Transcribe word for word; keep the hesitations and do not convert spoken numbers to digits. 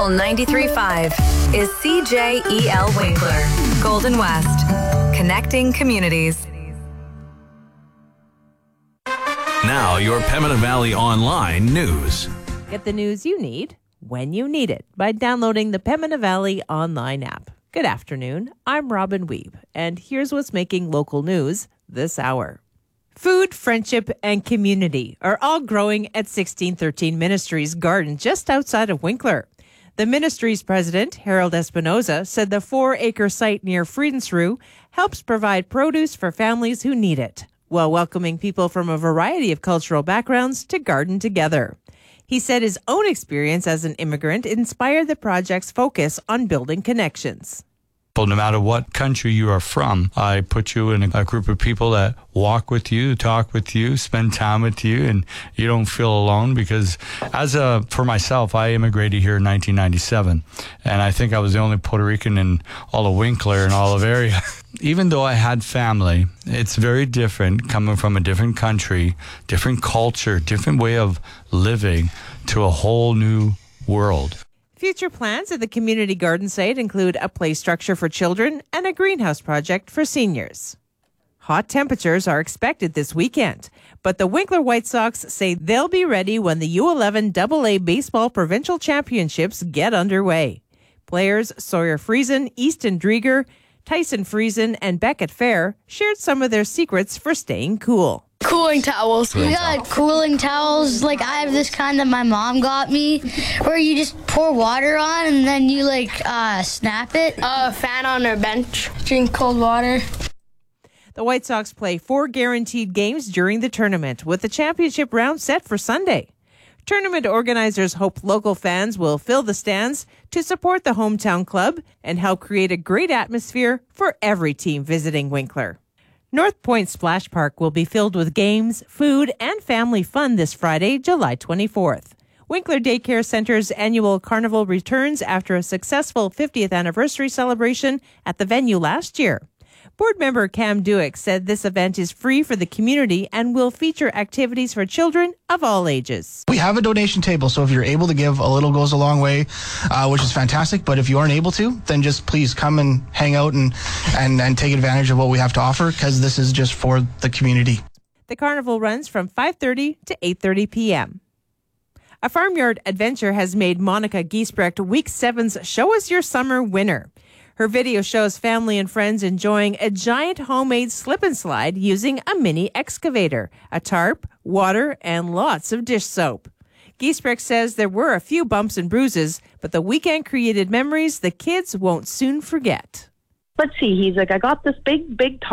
Local ninety-three point five is C J E L Winkler, Golden West, connecting communities. Now, your Pembina Valley Online news. Get the news you need when you need it by downloading the Pembina Valley Online app. Good afternoon. I'm Robin Weeb, and here's what's making local news this hour. Food, friendship, and community are all growing at sixteen thirteen Ministries Garden just outside of Winkler. The ministry's president, Harold Espinoza, said the four-acre site near Friedensrue helps provide produce for families who need it, while welcoming people from a variety of cultural backgrounds to garden together. He said his own experience as an immigrant inspired the project's focus on building connections. No matter what country you are from, I put you in a group of people that walk with you, talk with you, spend time with you, and you don't feel alone because as a, for myself, I immigrated here in nineteen ninety-seven, and I think I was the only Puerto Rican in all of Winkler and all of area. Even though I had family, it's very different coming from a different country, different culture, different way of living to a whole new world. Future plans at the community garden site include a play structure for children and a greenhouse project for seniors. Hot temperatures are expected this weekend, but the Winkler White Sox say they'll be ready when the U eleven double A Baseball Provincial Championships get underway. Players Sawyer Friesen, Easton Drieger, Tyson Friesen, and Beckett Fair shared some of their secrets for staying cool. Cooling towels. We got cooling towels. Like, I have this kind that my mom got me, where you just pour water on and then you, like, uh, snap it. A fan on our bench. Drink cold water. The White Sox play four guaranteed games during the tournament, with the championship round set for Sunday. Tournament organizers hope local fans will fill the stands to support the hometown club and help create a great atmosphere for every team visiting Winkler. North Point Splash Park will be filled with games, food, and family fun this Friday, July twenty-fourth. Winkler Daycare Center's annual carnival returns after a successful fiftieth anniversary celebration at the venue last year. Board member Cam Duick said this event is free for the community and will feature activities for children of all ages. We have a donation table, so if you're able to give, a little goes a long way, uh, which is fantastic. But if you aren't able to, then just please come and hang out and, and, and take advantage of what we have to offer, because this is just for the community. The carnival runs from five thirty to eight thirty p.m. A farmyard adventure has made Monica Giesbrecht Week seven's Show Us Your Summer winner. Her video shows family and friends enjoying a giant homemade slip and slide using a mini excavator, a tarp, water, and lots of dish soap. Giesbrecht says there were a few bumps and bruises, but the weekend created memories the kids won't soon forget. Let's see, he's like, I got this big, big tarp.